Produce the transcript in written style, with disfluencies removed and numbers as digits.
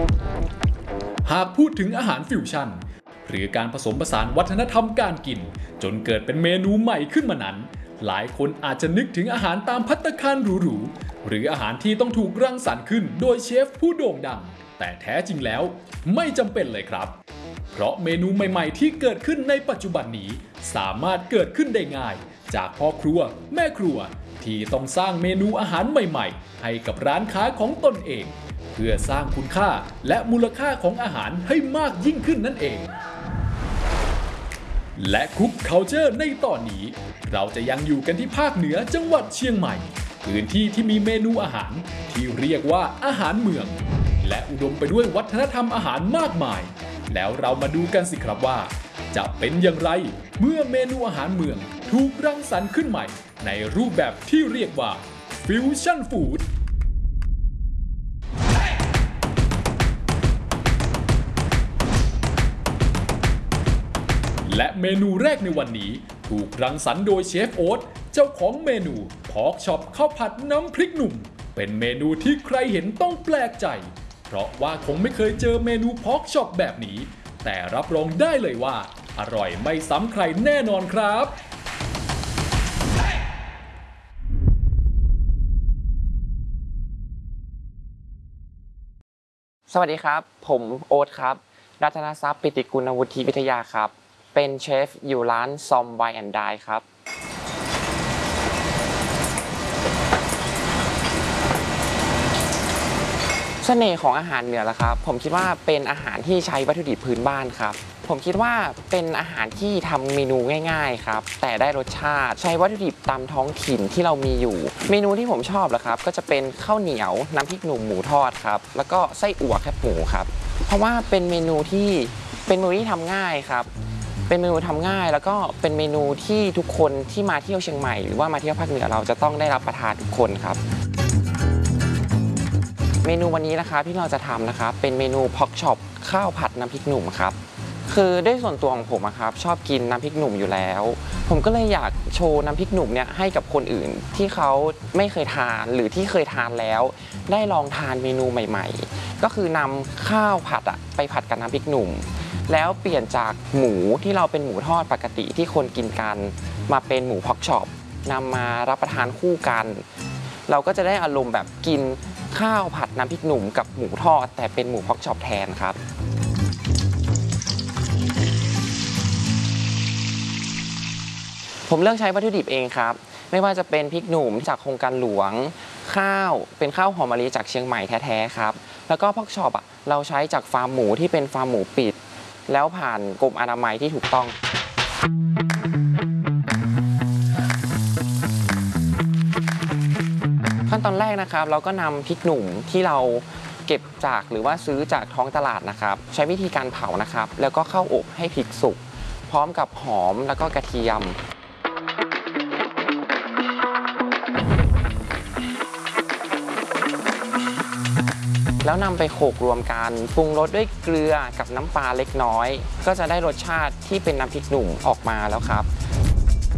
หากพูดถึงอาหารฟิวชั่นหรือการผสมผสานวัฒนธรรมการกินจนเกิดเป็นเมนูใหม่ขึ้นมานั้นหลายคนอาจจะนึกถึงอาหารตามภัตตาคารหรูๆหรืออาหารที่ต้องถูกรังสรรค์ขึ้นโดยเชฟผู้โด่งดังแต่แท้จริงแล้วไม่จำเป็นเลยครับเพราะเมนูใหม่ๆที่เกิดขึ้นในปัจจุบันนี้สามารถเกิดขึ้นได้ง่ายจากพ่อครัวแม่ครัวที่ต้องสร้างเมนูอาหารใหม่ๆให้กับร้านค้าของตนเองเพื่อสร้างคุณค่าและมูลค่าของอาหารให้มากยิ่งขึ้นนั่นเองและคุกคัลเจอร์ในตอนนี้เราจะยังอยู่กันที่ภาคเหนือจังหวัดเชียงใหม่พื้นที่ที่มีเมนูอาหารที่เรียกว่าอาหารเมืองและอุดมไปด้วยวัฒนธรรมอาหารมากมายแล้วเรามาดูกันสิครับว่าจะเป็นอย่างไรเมื่อเมนูอาหารเมืองถูกรังสรรค์ขึ้นใหม่ในรูปแบบที่เรียกว่าฟิวชั่นฟู้ดและเมนูแรกในวันนี้ถูกรังสรรค์โดยเชฟโอ๊ตเจ้าของเมนูพอกช็อปข้าวผัดน้ำพริกหนุ่มเป็นเมนูที่ใครเห็นต้องแปลกใจเพราะว่าคงไม่เคยเจอเมนูพอกช็อปแบบนี้แต่รับรองได้เลยว่าอร่อยไม่ซ้ำใครแน่นอนครับสวัสดีครับผมโอ๊ตครับรัตนทรัพย์ปิติกุลวุฒิวิทยาครับเป็นเชฟอยู่ร้านซอมไวน์แอนด์ไดน์ครับเสน่ห์ของอาหารเหนือละครับผมคิดว่าเป็นอาหารที่ใช้วัตถุดิบพื้นบ้านครับผมคิดว่าเป็นอาหารที่ทำเมนูง่ายๆครับแต่ได้รสชาติใช้วัตถุดิบตามท้องถิ่นที่เรามีอยู่เมนูที่ผมชอบละครับก็จะเป็นข้าวเหนียวน้ำพริกหนุ่มหมูทอดครับแล้วก็ไส้อั่วแคบหมูครับเพราะว่าเป็นเมนูที่ทำง่ายครับเป็นเมนูทำง่ายแล้วก็เป็นเมนูที่ทุกคนที่มาเที่ยวเชียงใหม่หรือว่ามาเที่ยวภาคเหนือเราจะต้องได้รับประทานทุกคนครับเมนูวันนี้นะครับที่เราจะทำนะครับเป็นเมนูพ็อกช็อปข้าวผัดน้ำพริกหนุ่มครับคือด้วยส่วนตัวของผมครับชอบกินน้ำพริกหนุ่มอยู่แล้วผมก็เลยอยากโชว์น้ำพริกหนุ่มเนี่ยให้กับคนอื่นที่เขาไม่เคยทานหรือที่เคยทานแล้วได้ลองทานเมนูใหม่ๆก็คือนำข้าวผัดไปผัดกับน้ำพริกหนุ่มแล้วเปลี่ยนจากหมูที่เราเป็นหมูทอดปกติที่คนกินกันมาเป็นหมูพ็อกช็อปนำมารับประทานคู่กันเราก็จะได้อารมณ์แบบกินข้าวผัดน้ำพริกหนุ่มกับหมูทอดแต่เป็นหมูพ็อกช็อปแทนครับผมเลือกใช้วัตถุดิบเองครับไม่ว่าจะเป็นพริกหนุ่มจากโครงการหลวงข้าวเป็นข้าวหอมมะลิจากเชียงใหม่แท้ๆครับแล้วก็พ็อกช็อปเราใช้จากฟาร์มหมูที่เป็นฟาร์มหมูปิดแล้วผ่านกรมอนามัยที่ถูกต้องขั้นตอนแรกนะครับเราก็นำพริกหนุ่มที่เราเก็บจากหรือว่าซื้อจากท้องตลาดนะครับใช้วิธีการเผานะครับแล้วก็เข้าอบให้พริกสุกพร้อมกับหอมแล้วก็กระเทียมแล้วนำไปโขลกรวมกันปรุงรสด้วยเกลือกับน้ำปลาเล็กน้อยก็จะได้รสชาติที่เป็นน้ำพริกหนุ่มออกมาแล้วครับ